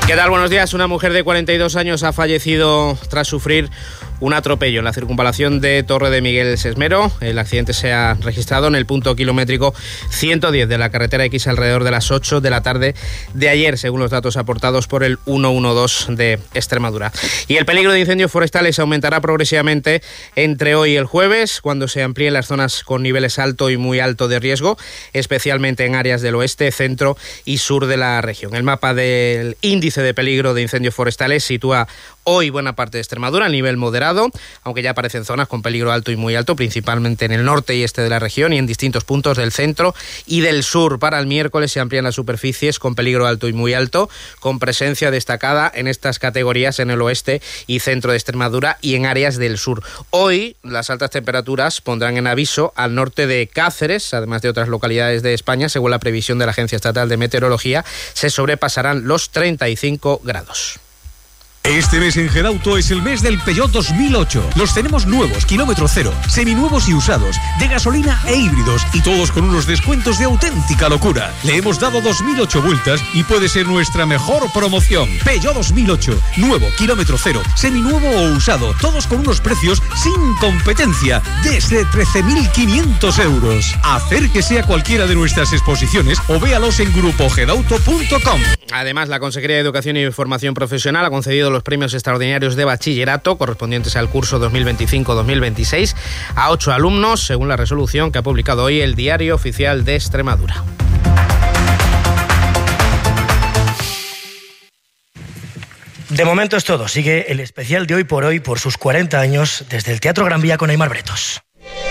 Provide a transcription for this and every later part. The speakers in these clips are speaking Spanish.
¿Qué tal? Buenos días. Una mujer de 42 años ha fallecido tras sufrir un atropello en la circunvalación de Torre de Miguel Sesmero. El accidente se ha registrado en el punto kilométrico 110 de la carretera X alrededor de las 8 de la tarde de ayer, según los datos aportados por el 112 de Extremadura. Y el peligro de incendios forestales aumentará progresivamente entre hoy y el jueves, cuando se amplíen las zonas con niveles alto y muy alto de riesgo, especialmente en áreas del oeste, centro y sur de la región. El mapa del índice de peligro de incendios forestales sitúa hoy buena parte de Extremadura a nivel moderado, aunque ya aparecen zonas con peligro alto y muy alto, principalmente en el norte y este de la región y en distintos puntos del centro y del sur. Para el miércoles se amplían las superficies con peligro alto y muy alto, con presencia destacada en estas categorías en el oeste y centro de Extremadura y en áreas del sur. Hoy las altas temperaturas pondrán en aviso al norte de Cáceres, además de otras localidades de España. Según la previsión de la Agencia Estatal de Meteorología, se sobrepasarán los 35 grados. Este mes en Gedauto es el mes del Peugeot 2008. Los tenemos nuevos, kilómetro cero, seminuevos y usados, de gasolina e híbridos, y todos con unos descuentos de auténtica locura. Le hemos dado 2008 vueltas y puede ser nuestra mejor promoción. Peugeot 2008, nuevo, kilómetro cero, seminuevo o usado, todos con unos precios sin competencia, desde 13.500 euros. Acérquese a cualquiera de nuestras exposiciones o véalos en grupogedauto.com. Además, la Consejería de Educación y Formación Profesional ha concedido los premios extraordinarios de bachillerato correspondientes al curso 2025-2026 a 8 alumnos, según la resolución que ha publicado hoy el Diario Oficial de Extremadura. De momento es todo. Sigue el especial de Hoy por Hoy por sus 40 años desde el Teatro Gran Vía con Aimar Bretos.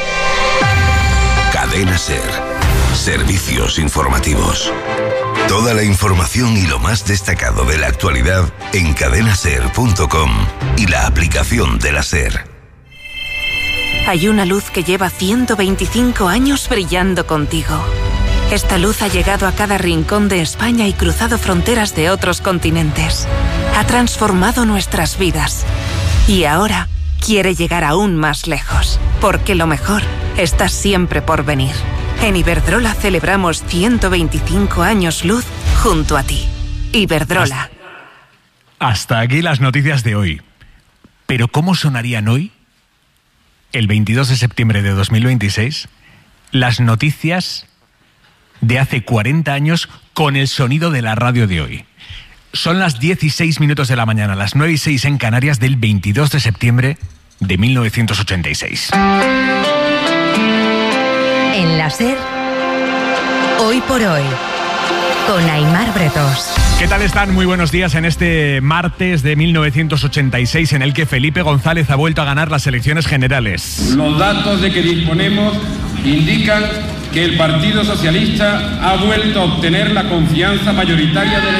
Cadena SER. Servicios informativos. Toda la información y lo más destacado de la actualidad en cadenaser.com y la aplicación de la SER. Hay una luz que lleva 125 años brillando contigo. Esta luz ha llegado a cada rincón de España y cruzado fronteras de otros continentes. Ha transformado nuestras vidas. Y ahora quiere llegar aún más lejos, porque lo mejor está siempre por venir. En Iberdrola celebramos 125 años luz junto a ti. Iberdrola. Hasta aquí las noticias de hoy. ¿Pero cómo sonarían hoy, el 22 de septiembre de 2026, las noticias de hace 40 años con el sonido de la radio de hoy? Son las 16 minutos de la mañana, las 9:06 en Canarias, del 22 de septiembre de 1986. En la SER, Hoy por Hoy, con Aimar Bretos. ¿Qué tal están? Muy buenos días en este martes de 1986 en el que Felipe González ha vuelto a ganar las elecciones generales. Los datos de que disponemos indican que el Partido Socialista ha vuelto a obtener la confianza mayoritaria de